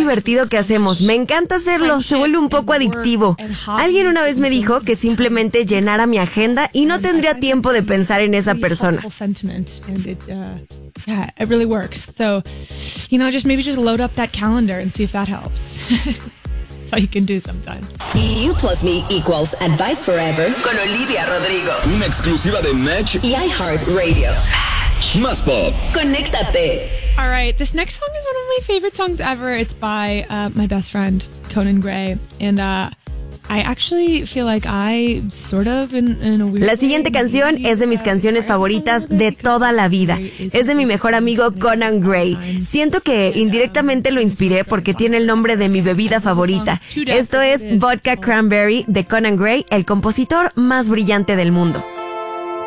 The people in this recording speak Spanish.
divertido que hacemos. Me encanta hacerlo, se vuelve un poco adictivo. Alguien una vez me dijo que simplemente llenara mi agenda y no tendría tiempo de pensar en esa persona. Yeah, it really works. So, just load up that calendar and see if that helps. That's all you can do sometimes. You plus me equals advice forever con Olivia Rodrigo. Una exclusiva de Match y iHeartRadio. Más Pop. Conéctate. All right, this next song is one of my favorite songs ever. It's by my best friend, Conan Gray. And I actually feel like I sort of in a weird La siguiente canción es de mis canciones favoritas de toda la vida. Es de mi mejor amigo Conan Gray. Siento que indirectamente lo inspiré porque tiene el nombre de mi bebida favorita. Esto es Vodka Cranberry de Conan Gray, el compositor más brillante del mundo.